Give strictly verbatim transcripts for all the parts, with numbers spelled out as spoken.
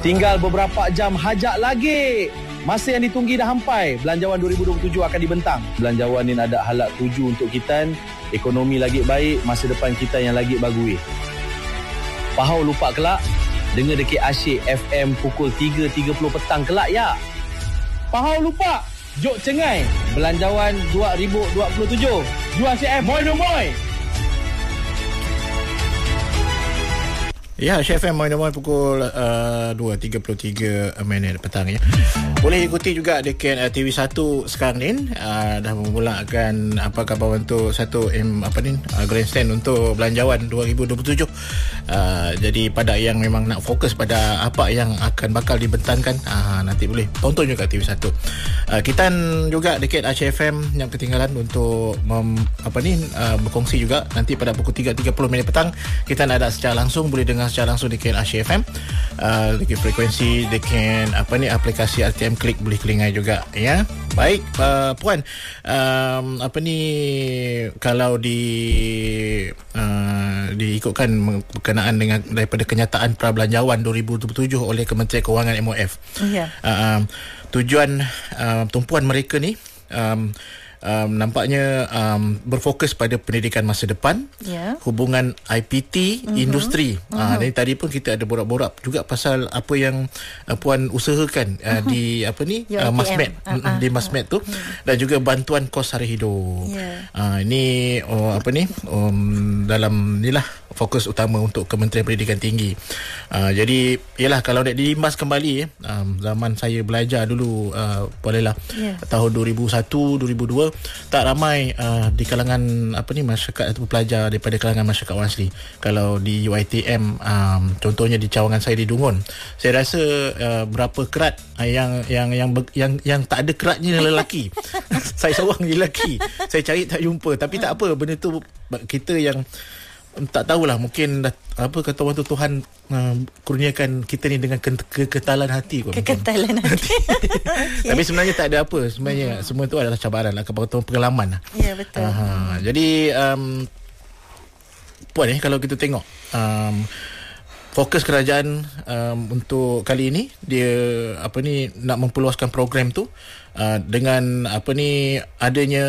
Tinggal beberapa jam hajat lagi. Masa yang ditunggu dah hampai. Belanjawan dua ribu dua puluh tujuh akan dibentang. Belanjawan ni ada halak tuju untuk kita. Ekonomi lagi baik, masa depan kita yang lagi bagui. Pahau lupa kelak, dengar dekik asyik F M pukul tiga tiga puluh petang kelak ya. Pahau lupa, jok cengai. Belanjawan dua ribu dua puluh tujuh. Jual C F, moi no moi. Ya, Chef M Moin Moin pukul uh, dua tiga puluh tiga minit petang ya. Boleh ikuti juga dekat uh, T V satu sekarang ni. Uh, dah memulakan apa khabar untuk satu M apa ni uh, grandstand untuk belanjawan dua ribu dua puluh tujuh. Uh, jadi pada yang memang nak fokus pada apa yang akan bakal dibentangkan, uh, nanti boleh tonton juga T V satu. Uh, kita juga dekat H F M yang ketinggalan untuk mem, apa ni uh, berkongsi juga nanti pada pukul tiga tiga puluh minit petang kita nak ada secara langsung, boleh dengar secara langsung dekat H F M uh, dekat frekuensi dekat apa ni aplikasi R T M Klik, boleh kelingai juga ya. Baik uh, puan, um, apa ni kalau di uh, diikutkan berkenaan dengan daripada kenyataan prabelanjawan dua ribu dua puluh tujuh oleh Kementerian Kewangan M O F. Ya. Uh, um, tujuan uh, tumpuan mereka ni um, Um, nampaknya um, berfokus pada pendidikan masa depan, yeah. hubungan I P T, uh-huh. industri. Uh-huh. Uh, dan tadi pun kita ada borak-borak juga pasal apa yang uh, puan usahakan uh, uh-huh. di apa ni uh, Masmed, uh-huh. di Masmed tu, uh-huh. dan juga bantuan kos sara hidup. Yeah. Uh, ini oh, apa ni um, dalam inilah fokus utama untuk Kementerian Pendidikan Tinggi. Uh, jadi ialah kalau nak dilimbas kembali um, zaman saya belajar dulu uh, bolehlah yeah. tahun dua ribu satu dua ribu dua tak ramai uh, di kalangan apa ni masyarakat atau pelajar daripada kalangan masyarakat orang asli. Kalau di U I T M um, contohnya di cawangan saya di Dungun, saya rasa uh, berapa kerat uh, yang yang yang yang yang tak ada keratnya lelaki. Saya seorang lelaki. Saya cari tak jumpa, tapi tak apa, benda tu kita yang tak tahulah, mungkin dah, apa kata orang tu, Tuhan uh, kurniakan kita ni dengan ke- kekentalan hati kot. Kekentalan hati. Okay. Tapi sebenarnya tak ada apa. Sebenarnya hmm. semua tu adalah cabaran lah, kebetulan pengalaman lah. Ya, betul. Uh, jadi um, puan eh, kalau kita tengok um, fokus kerajaan um, untuk kali ini, dia apa ni nak memperluaskan program tu uh, dengan apa ni adanya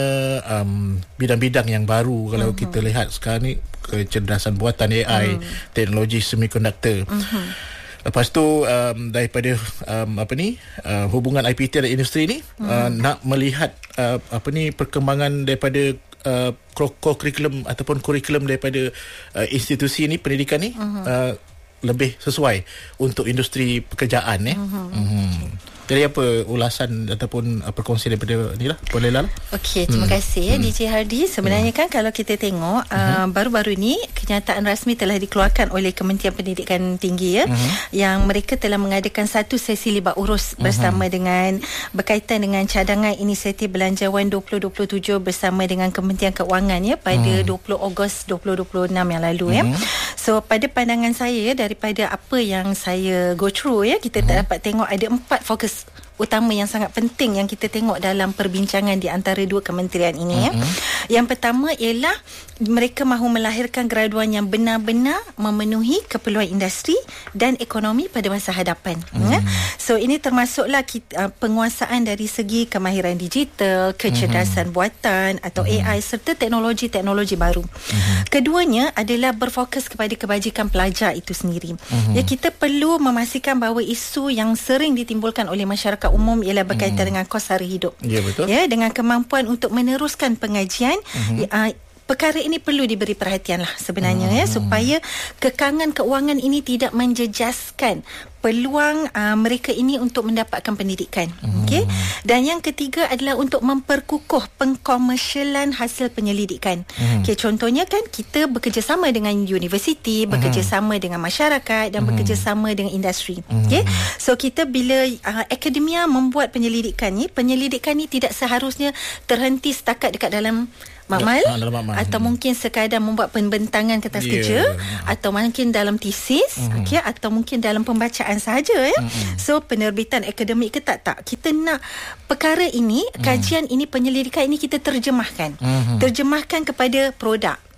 um, bidang-bidang yang baru. Kalau uh-huh. kita lihat sekarang ni kecerdasan buatan A I, uh-huh. teknologi semikonduktor. Uh-huh. Lepas tu um, daripada um, apa ni uh, hubungan I P T dan industri ni, uh-huh. uh, nak melihat uh, apa ni perkembangan daripada uh, kurikulum ataupun kurikulum daripada uh, institusi ni, pendidikan ni, uh-huh. uh, lebih sesuai untuk industri pekerjaan eh. Uh-huh. Uh-huh. Jadi apa ulasan ataupun uh, perkongsian daripada ni lah, boleh lah. Okey, terima hmm. kasih hmm. D J Hardy. Sebenarnya hmm. kan kalau kita tengok uh, hmm. baru-baru ni kenyataan rasmi telah dikeluarkan oleh Kementerian Pendidikan Tinggi ya, hmm. yang mereka telah mengadakan satu sesi libat urus hmm. bersama dengan berkaitan dengan cadangan inisiatif belanjawan dua ribu dua puluh tujuh bersama dengan Kementerian Keuangan ya pada hmm. dua puluh Ogos dua ribu dua puluh enam yang lalu hmm. ya. So pada pandangan saya ya, daripada apa yang saya go through ya, kita hmm. tak dapat tengok ada empat fokus utama yang sangat penting yang kita tengok dalam perbincangan di antara dua kementerian ini uh-huh. ya. Yang pertama ialah mereka mahu melahirkan graduan yang benar-benar memenuhi keperluan industri dan ekonomi pada masa hadapan. Uh-huh. Ya. So ini termasuklah kita, uh, penguasaan dari segi kemahiran digital, kecerdasan uh-huh. buatan atau uh-huh. A I serta teknologi-teknologi baru. Uh-huh. Keduanya adalah berfokus kepada kebajikan pelajar itu sendiri. Uh-huh. Ya, kita perlu memastikan bahawa isu yang sering ditimbulkan oleh masyarakat umum ialah berkaitan hmm. dengan kos sara hidup. Ya, betul. Ya, dengan kemampuan untuk meneruskan pengajian, uh-huh. ya, uh, perkara ini perlu diberi perhatian lah sebenarnya uh-huh. ya, supaya kekangan keuangan ini tidak menjejaskan peluang uh, mereka ini untuk mendapatkan pendidikan. Hmm. Okey. Dan yang ketiga adalah untuk memperkukuh pengkomersialan hasil penyelidikan. Hmm. Okey, contohnya kan kita bekerjasama dengan universiti, bekerjasama hmm. dengan masyarakat dan hmm. bekerjasama dengan industri. Hmm. Okey. So kita bila uh, akademia membuat penyelidikan ni, penyelidikan ni tidak seharusnya terhenti setakat dekat dalam makmal ya, atau hmm. mungkin sekadar membuat pembentangan kertas yeah. kerja atau mungkin dalam tesis hmm. okay, atau mungkin dalam pembacaan sahaja ya. Hmm. So penerbitan akademik ke tak tak kita nak perkara ini, hmm. kajian ini, penyelidikan ini kita terjemahkan. Hmm. Terjemahkan kepada produk.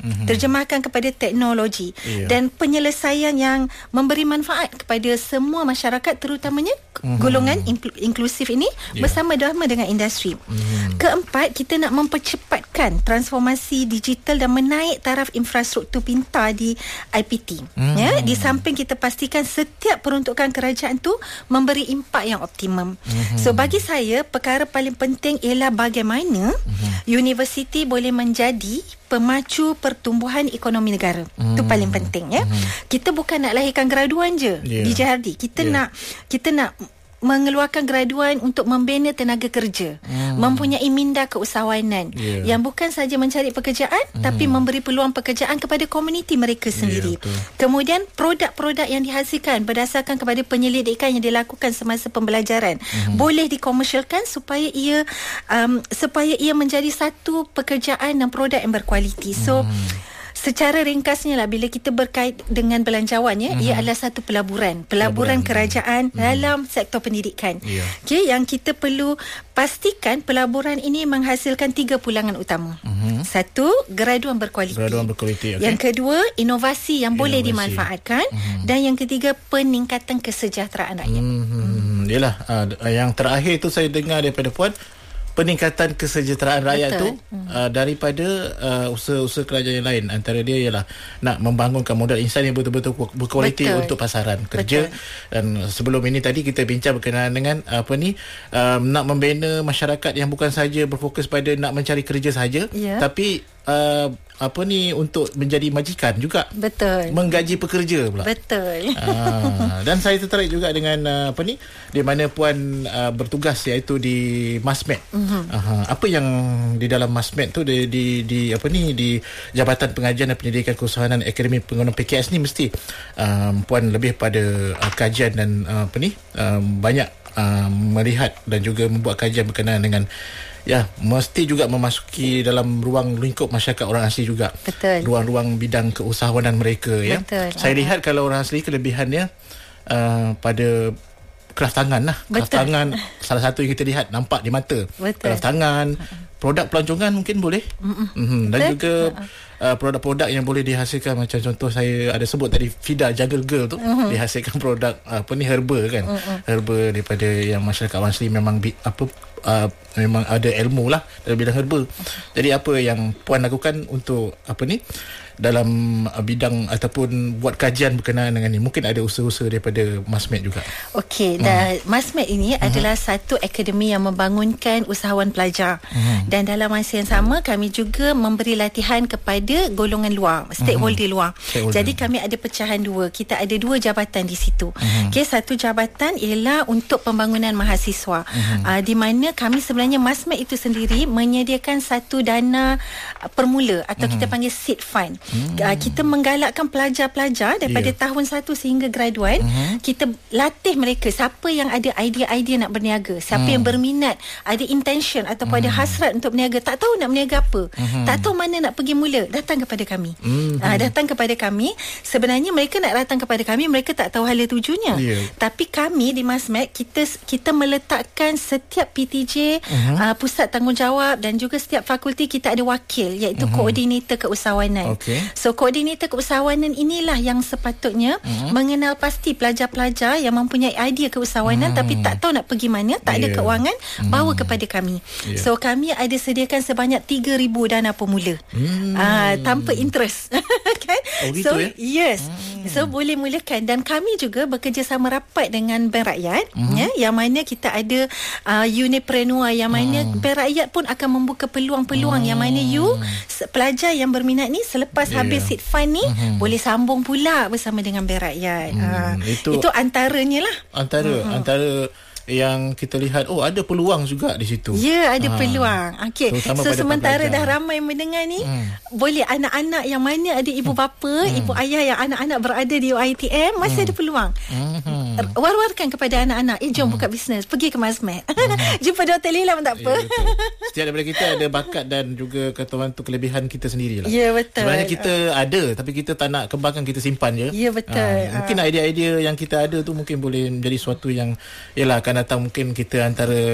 mm-hmm. terjemahkan kepada teknologi yeah. dan penyelesaian yang memberi manfaat kepada semua masyarakat, terutamanya mm-hmm. golongan inkl- inklusif ini yeah. bersama-sama dengan industri. Mm-hmm. Keempat, kita nak mempercepatkan transformasi digital dan menaik taraf infrastruktur pintar di I P T. Mm-hmm. Ya, di samping kita pastikan setiap peruntukan kerajaan tu memberi impak yang optimum. Mm-hmm. So bagi saya, perkara paling penting ialah bagaimana mm-hmm. universiti boleh menjadi pemacu pertumbuhan ekonomi negara. Itu mm-hmm. paling penting ya. Mm-hmm. Kita bukan nak lahirkan graduan je yeah. di J R D. Kita yeah. nak kita nak mengeluarkan graduan untuk membina tenaga kerja, hmm. mempunyai minda keusahawanan yeah. yang bukan saja mencari pekerjaan hmm. tapi memberi peluang pekerjaan kepada komuniti mereka sendiri. Yeah, kemudian produk-produk yang dihasilkan berdasarkan kepada penyelidikan yang dilakukan semasa pembelajaran hmm. boleh dikomersialkan supaya ia um, supaya ia menjadi satu pekerjaan dan produk yang berkualiti. So hmm. secara ringkasnya lah, bila kita berkait dengan belanjawan ya, mm-hmm. ia adalah satu pelaburan pelaburan, pelaburan. kerajaan mm-hmm. dalam sektor pendidikan. Yeah. Okey, yang kita perlu pastikan pelaburan ini menghasilkan tiga pulangan utama. Mm-hmm. Satu, graduan berkualiti. Graduan berkualiti. Okay. Yang kedua, inovasi yang inovasi. boleh dimanfaatkan. Mm-hmm. Dan yang ketiga, peningkatan kesejahteraan rakyat. Mm-hmm. Mm. Yalah, uh, yang terakhir tu saya dengar daripada Puan, peningkatan kesejahteraan rakyat Betul. tu hmm. uh, daripada uh, usaha-usaha kerajaan yang lain. Antara dia ialah nak membangunkan modal insan yang betul-betul berkualiti Betul. untuk pasaran kerja. Betul. Dan sebelum ini tadi kita bincang berkenaan dengan apa ni um, nak membina masyarakat yang bukan saja berfokus pada nak mencari kerja saja, yeah. tapi uh, apa ni untuk menjadi majikan juga. Betul. Menggaji pekerja pula. Betul. Uh, dan saya tertarik juga dengan uh, apa ni di mana Puan uh, bertugas iaitu di Masmed. Mm-hmm. Uh, apa yang di dalam Masmed tu di, di di apa ni di Jabatan Pengajian dan Pendidikan Keusahawanan Akademi Pengguna P K S ni mesti um, Puan lebih pada uh, kajian dan uh, apa ni um, banyak uh, melihat dan juga membuat kajian berkenaan dengan ya, mesti juga memasuki dalam ruang lingkup masyarakat orang asli juga. Betul. Ruang-ruang bidang keusahawanan mereka ya. Betul. Saya uh-huh. lihat kalau orang asli kelebihannya uh, pada kraft tangan lah. Kraft tangan salah satu yang kita lihat nampak di mata. Betul. Kraft tangan, produk pelancongan mungkin boleh. Mm-hmm. Dan juga uh, produk-produk yang boleh dihasilkan, macam contoh saya ada sebut tadi Fida Jungle Girl tu, uh-huh. dihasilkan produk uh, apa ni herba kan. Uh-huh. Herba daripada yang masyarakat orang asli memang bi, apa Uh, memang ada ilmu lah dalam bidang herba. Jadi apa yang Puan lakukan untuk apa ni dalam uh, bidang ataupun buat kajian berkenaan dengan ni? Mungkin ada usaha-usaha daripada Masmed juga. Okey, hmm. dan Masmed ini hmm. adalah satu akademi yang membangunkan usahawan pelajar. Hmm. Dan dalam masa yang sama kami juga memberi latihan kepada golongan luar, stakeholder hmm. luar. Stakeholder. Jadi kami ada pecahan dua. Kita ada dua jabatan di situ. Hmm. Okey, satu jabatan ialah untuk pembangunan mahasiswa. Hmm. Uh, di mana kami sebenarnya Masmed itu sendiri menyediakan satu dana permula atau mm-hmm. kita panggil seed fund. Mm-hmm. Uh, kita menggalakkan pelajar-pelajar daripada yeah. tahun satu sehingga graduan, mm-hmm. kita latih mereka siapa yang ada idea-idea nak berniaga, siapa mm. yang berminat, ada intention ataupun mm. ada hasrat untuk berniaga, tak tahu nak berniaga apa, mm-hmm. tak tahu mana nak pergi mula, datang kepada kami. Mm-hmm. Uh, datang kepada kami. Sebenarnya mereka nak datang kepada kami, mereka tak tahu hala tujunya. Yeah. Tapi kami di Masmed, kita kita meletakkan setiap P T J, uh-huh. uh, pusat tanggungjawab dan juga setiap fakulti kita ada wakil iaitu uh-huh. koordinator keusahawanan. Okay. So koordinator keusahawanan inilah yang sepatutnya uh-huh. mengenal pasti pelajar-pelajar yang mempunyai idea keusahawanan uh-huh. tapi tak tahu nak pergi mana, tak yeah. ada keuangan, uh-huh. bawa kepada kami. Yeah. So kami ada sediakan sebanyak tiga ribu dana pemula hmm. uh, tanpa interest. Kan? Oh, gitu, so ya? yes. Hmm. So boleh mulakan, dan kami juga bekerjasama rapat dengan Bank Rakyat uh-huh. ya, yang mana kita ada uh, unipreneur yang mana hmm. Bank Rakyat pun akan membuka peluang-peluang hmm. yang mana you pelajar yang berminat ni selepas yeah. habis seed fund ni hmm. boleh sambung pula bersama dengan Bank Rakyat. Hmm. Uh, itu, itu antaranya lah. Antara hmm. antara yang kita lihat, oh ada peluang juga di situ. Ya, ada ha. peluang. Okey. So sementara dah ramai yang mendengar ni, hmm. boleh anak-anak yang mana ada ibu bapa, hmm. ibu ayah yang anak-anak berada di U I T M, masih hmm. ada peluang. Hmm. War-warkan kepada anak-anak, eh jom hmm. buka bisnes, pergi ke Masmed. Hmm. Jumpa Doktor Lila pun tak apa. Ya, setiap daripada kita ada bakat dan juga katakan tu kelebihan kita sendirilah. Ya, betul. Sebenarnya kita uh. ada, tapi kita tak nak kembangkan, kita simpan je. Ya, betul. Ha. Mungkin uh. idea-idea yang kita ada tu mungkin boleh menjadi suatu yang yalah akan datang, mungkin kita antara